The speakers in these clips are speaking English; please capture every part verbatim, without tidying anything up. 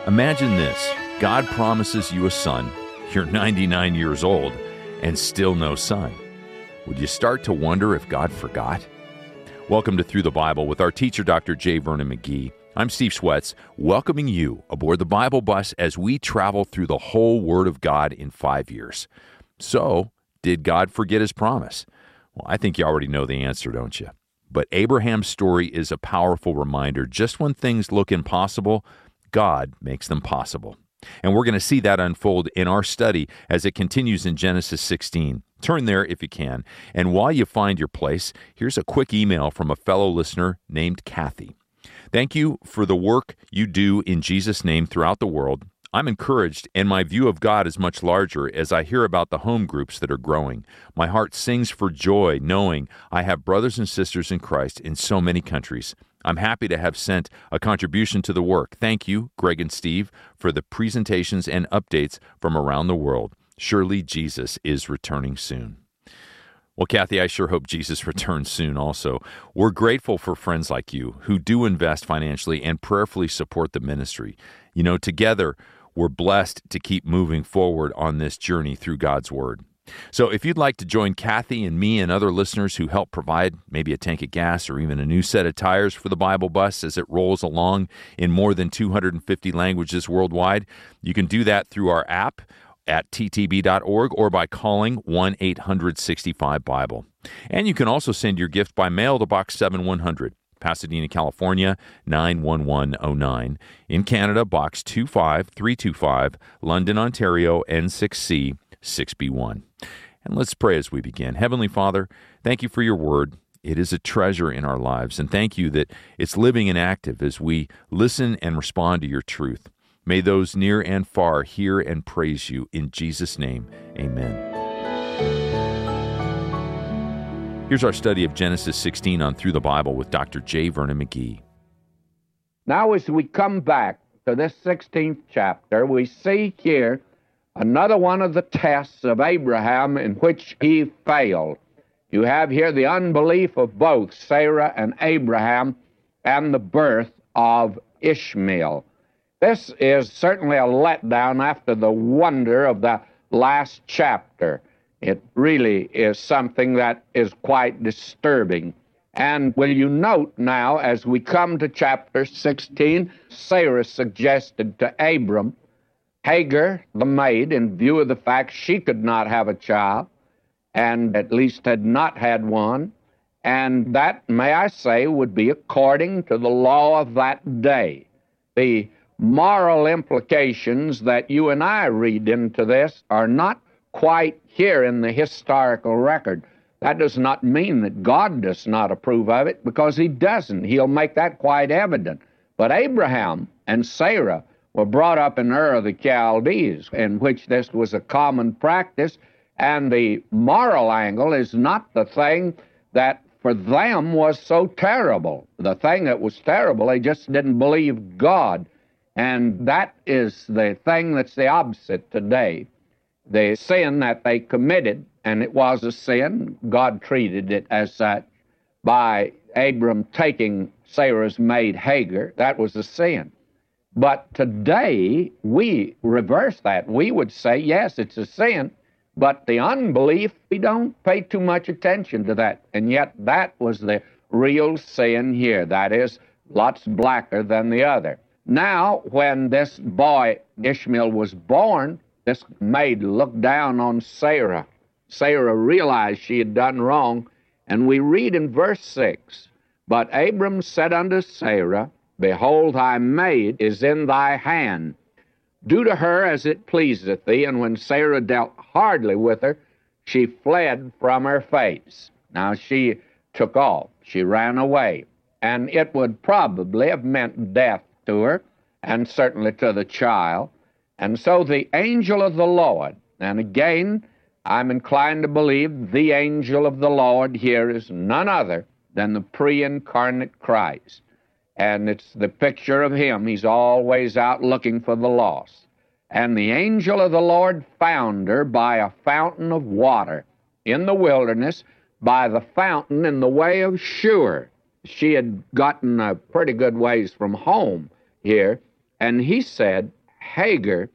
Imagine this. God promises you a son. You're ninety-nine years old and still no son. Would you start to wonder if God forgot? Welcome to Through the Bible with our teacher, Doctor J. Vernon McGee. I'm Steve Swets, welcoming you aboard the Bible bus as we travel through the whole Word of God in five years. So, did God forget his promise? Well, I think you already know the answer, don't you? But Abraham's story is a powerful reminder. Just when things look impossible, God makes them possible. And we're going to see that unfold in our study as it continues in Genesis sixteen. Turn there if you can. And while you find your place, here's a quick email from a fellow listener named Kathy. Thank you for the work you do in Jesus' name throughout the world. I'm encouraged, and my view of God is much larger as I hear about the home groups that are growing. My heart sings for joy knowing I have brothers and sisters in Christ in so many countries. I'm happy to have sent a contribution to the work. Thank you, Greg and Steve, for the presentations and updates from around the world. Surely Jesus is returning soon. Well, Kathy, I sure hope Jesus returns soon also. We're grateful for friends like you who do invest financially and prayerfully support the ministry. You know, together, we're blessed to keep moving forward on this journey through God's Word. So if you'd like to join Kathy and me and other listeners who help provide maybe a tank of gas or even a new set of tires for the Bible bus as it rolls along in more than two hundred fifty languages worldwide, you can do that through our app at t t b dot org or by calling one eight hundred sixty-five Bible. And you can also send your gift by mail to Box seven one hundred. Pasadena, California, nine one one oh nine. In Canada, Box two five three two five, London, Ontario, N six C six B one. And let's pray as we begin. Heavenly Father, thank you for your word. It is a treasure in our lives, and thank you that it's living and active as we listen and respond to your truth. May those near and far hear and praise you. In Jesus' name, amen. Here's our study of Genesis sixteen on Through the Bible with Doctor J. Vernon McGee. Now as we come back to this sixteenth chapter, we see here another one of the tests of Abraham in which he failed. You have here the unbelief of both Sarah and Abraham and the birth of Ishmael. This is certainly a letdown after the wonder of the last chapter. It really is something that is quite disturbing. And will you note now, as we come to chapter sixteen, Sarah suggested to Abram, Hagar, the maid, in view of the fact she could not have a child, and at least had not had one, and that, may I say, would be according to the law of that day. The moral implications that you and I read into this are not quite here in the historical record. That does not mean that God does not approve of it, because he doesn't. He'll make that quite evident. But Abraham and Sarah were brought up in Ur of the Chaldees, in which this was a common practice, and the moral angle is not the thing that for them was so terrible. The thing that was terrible, they just didn't believe God. And that is the thing that's the opposite today. The sin that they committed, and it was a sin, God treated it as such, by Abram taking Sarah's maid Hagar, that was a sin. But today, we reverse that. We would say, yes, it's a sin, but the unbelief, we don't pay too much attention to that. And yet that was the real sin here. That is, lots blacker than the other. Now, when this boy, Ishmael, was born, this maid looked down on Sarah. Sarah realized she had done wrong, and we read in verse six, But Abram said unto Sarah, Behold, thy maid is in thy hand. Do to her as it pleaseth thee. And when Sarah dealt hardly with her, she fled from her face. Now she took off. She ran away. And it would probably have meant death to her, and certainly to the child. And so the angel of the Lord, and again, I'm inclined to believe the angel of the Lord here is none other than the pre-incarnate Christ. And it's the picture of him. He's always out looking for the lost. And the angel of the Lord found her by a fountain of water in the wilderness, by the fountain in the way of Shur. She had gotten a pretty good ways from home here, and he said, Hagar,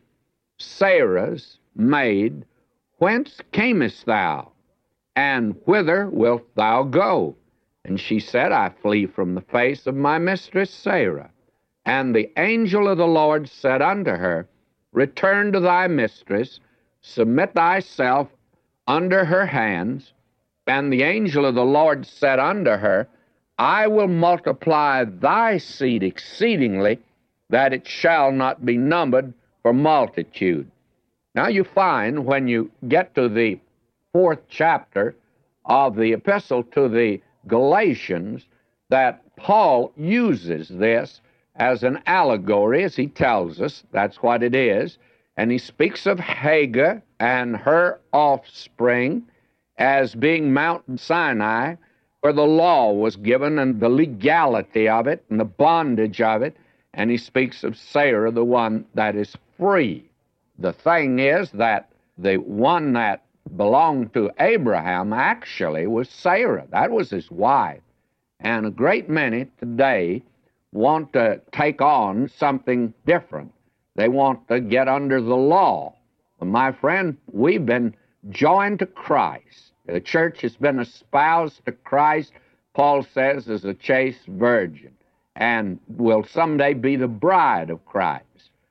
Sarah's maid, whence camest thou, and whither wilt thou go? And she said, I flee from the face of my mistress Sarah. And the angel of the Lord said unto her, Return to thy mistress, submit thyself under her hands. And the angel of the Lord said unto her, I will multiply thy seed exceedingly, that it shall not be numbered for multitude. Now you find when you get to the fourth chapter of the epistle to the Galatians that Paul uses this as an allegory, as he tells us. That's what it is. And he speaks of Hagar and her offspring as being Mount Sinai, where the law was given and the legality of it and the bondage of it. And he speaks of Sarah, the one that is free. The thing is that the one that belonged to Abraham actually was Sarah. That was his wife. And a great many today want to take on something different. They want to get under the law. My friend, we've been joined to Christ. The church has been espoused to Christ, Paul says, as a chaste virgin, and will someday be the bride of Christ.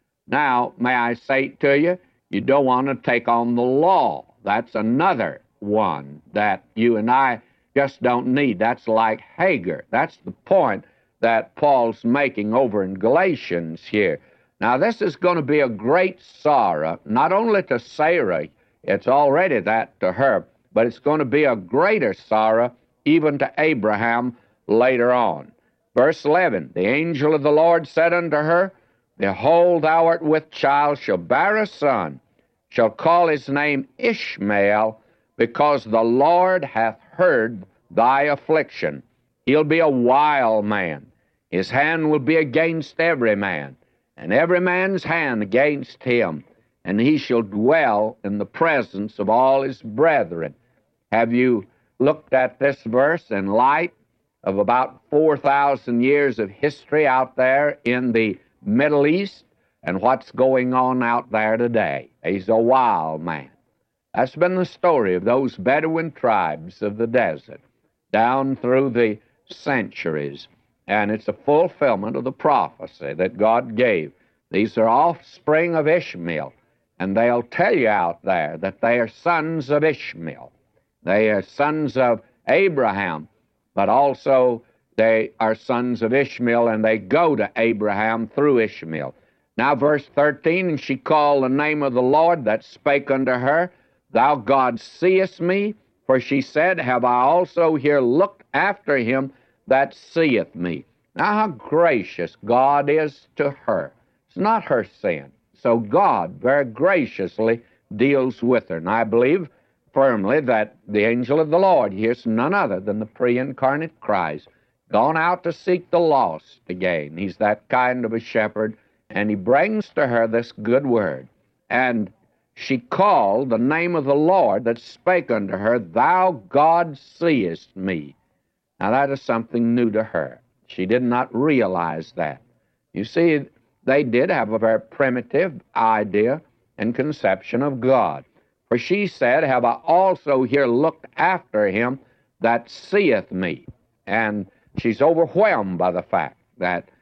Now, may I say to you, you don't want to take on the law. That's another one that you and I just don't need. That's like Hagar. That's the point that Paul's making over in Galatians here. Now, this is going to be a great sorrow, not only to Sarah, it's already that to her, but it's going to be a greater sorrow even to Abraham later on. Verse eleven, the angel of the Lord said unto her, Behold, thou art with child, shall bear a son, shall call his name Ishmael, because the Lord hath heard thy affliction. He'll be a wild man. His hand will be against every man, and every man's hand against him, and he shall dwell in the presence of all his brethren. Have you looked at this verse in light of about four thousand years of history out there in the Middle East and what's going on out there today? He's a wild man. That's been the story of those Bedouin tribes of the desert down through the centuries, and it's a fulfillment of the prophecy that God gave. These are offspring of Ishmael, and they'll tell you out there that they are sons of Ishmael. They are sons of Abraham, but also they are sons of Ishmael, and they go to Abraham through Ishmael. Now, verse thirteen, and she called the name of the Lord that spake unto her, Thou God seest me, for she said, Have I also here looked after him that seeth me? Now, how gracious God is to her. It's not her sin. So God very graciously deals with her. And I believe firmly that the angel of the Lord here is none other than the pre-incarnate Christ, gone out to seek the lost again. He's that kind of a shepherd, and he brings to her this good word. And she called the name of the Lord that spake unto her, Thou God seest me. Now that is something new to her. She did not realize that. You see, they did have a very primitive idea and conception of God. For she said, Have I also here looked after him that seeth me? And she's overwhelmed by the fact that